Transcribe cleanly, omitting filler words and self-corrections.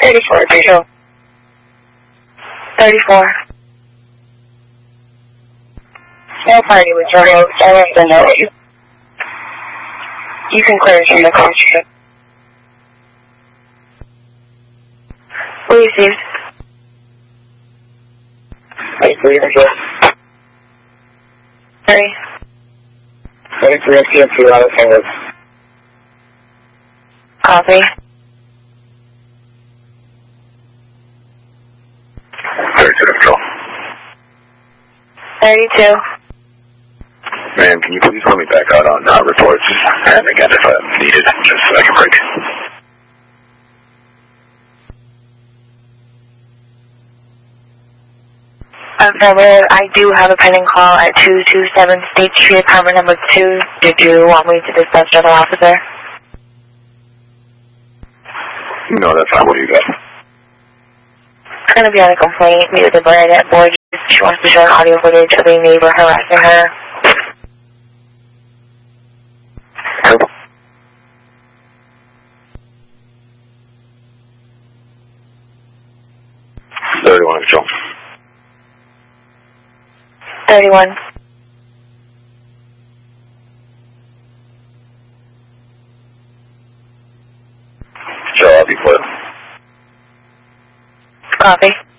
34, Rachel. 34. No party with your host. I don't even know you. You can clear from the concert. Will you see? Wait, 3 Rachel. 3. 33 and CMC out of Singles. Copy. 32 Control. 32. Man, can you please let me back out on reports? And again, if needed, just so I can break. Affirmative. I do have a pending call at 227 State Street, apartment number 2. Did you want me to dispatch another officer? No, that's not what you got. It's going to be on a complaint made with the Bernadette board. She wants to show an audio footage of a neighbor harassing her. Cool. 31 Control. 31. Joe, I'll be clear. Copy.